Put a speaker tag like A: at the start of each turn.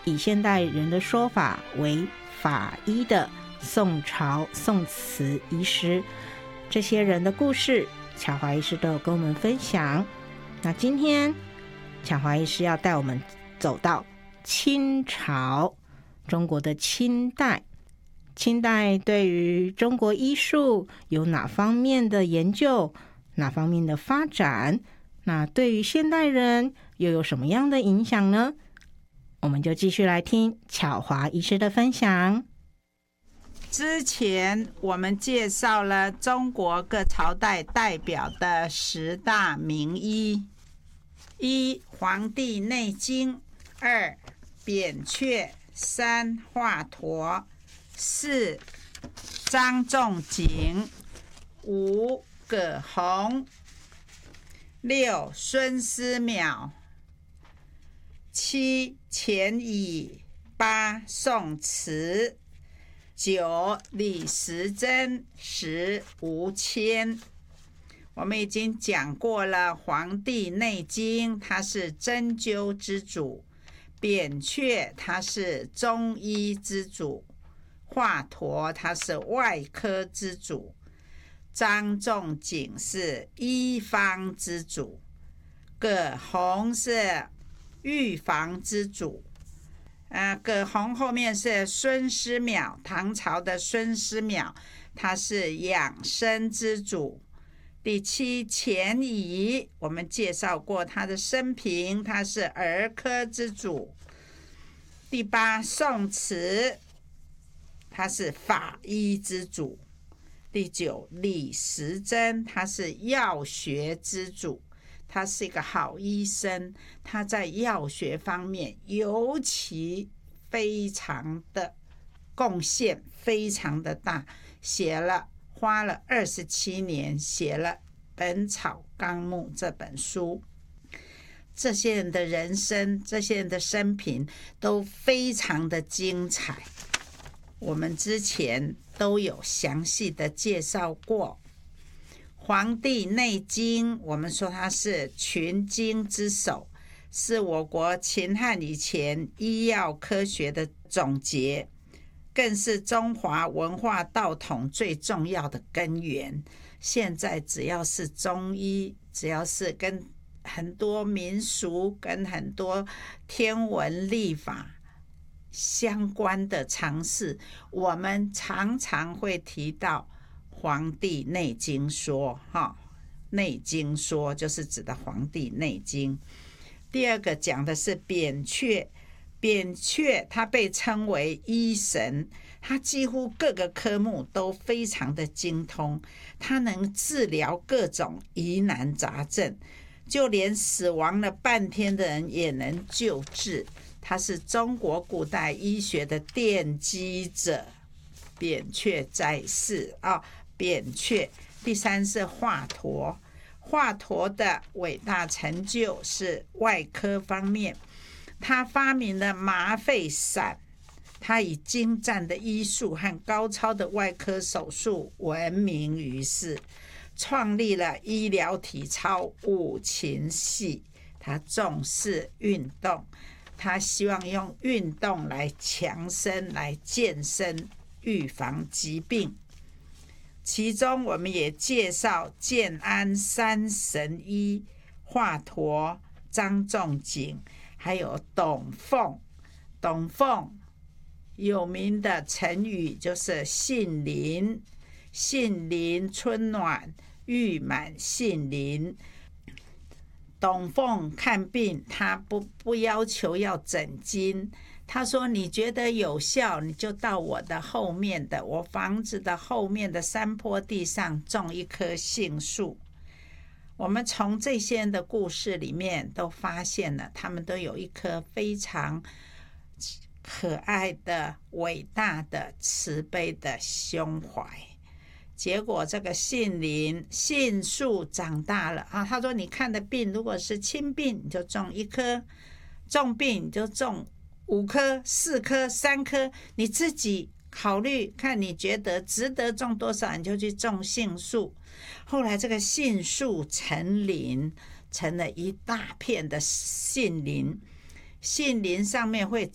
A: 以现代人的说法为法医的宋朝宋慈医师，这些人的故事巧华医师都有跟我们分享。那今天巧华医师要带我们走到清朝，中国的清代。清代对于中国医术有哪方面的研究，哪方面的发展？那对于现代人又有什么样的影响呢？我们就继续来听巧华医师的分享。
B: 之前我们介绍了中国各朝代代表的10大名医：1. 黄帝内经， 2. 扁鹊， 3. 华佗， 4. 张仲景， 5. 葛洪， 6. 孙思邈， 7. 钱乙， 8. 宋慈， 9. 李时珍， 10. 吴谦。我们已经讲过了，《黄帝内经》它是针灸之主，扁鹊它是中医之主，华佗他是外科之主，张仲景是医方之主，葛洪是预防之主。葛洪后面是孙思邈，唐朝的孙思邈，他是养生之主。第7，钱乙，我们介绍过他的生平，他是儿科之主。第8，宋慈，他是法医之主。第9，李时珍，他是药学之主，他是一个好医生，他在药学方面尤其非常的贡献非常的大，花了27年写了《本草纲目》这本书。这些人的人生，这些人的生平都非常的精彩，我们之前都有详细的介绍过。《黄帝内经》我们说它是群经之首，是我国秦汉以前医药科学的总结，更是中华文化道统最重要的根源。现在只要是中医，只要是跟很多民俗跟很多天文历法相关的常识，我们常常会提到《黄帝内经说》内经说就是指的《黄帝内经》。第二个讲的是扁鹊，扁鹊他被称为医神，他几乎各个科目都非常的精通，他能治疗各种疑难杂症，就连死亡了半天的人也能救治。他是中国古代医学的奠基者，扁鹊在世扁鹊。第3是华佗，华佗的伟大成就是外科方面，他发明了麻沸散，他以精湛的医术和高超的外科手术闻名于世，创立了医疗体操五禽戏。他重视运动，他希望用运动来强身，来健身，预防疾病。其中我们也介绍建安三神医，华佗、张仲景，还有董奉。董奉有名的成语就是杏林，杏林春暖，玉满杏林。董奉看病，他不要求要诊金，他说你觉得有效，你就到我的后面的，我房子的后面的山坡地上种一棵杏树。我们从这些人的故事里面都发现了，他们都有一颗非常可爱的、伟大的、慈悲的胸怀。结果这个杏树长大了他说你看的病如果是轻病，你就种1棵，重病你就种5棵、4棵、3棵，你自己考虑看你觉得值得种多少，你就去种杏树。后来这个杏树成林，成了一大片的杏林，杏林上面会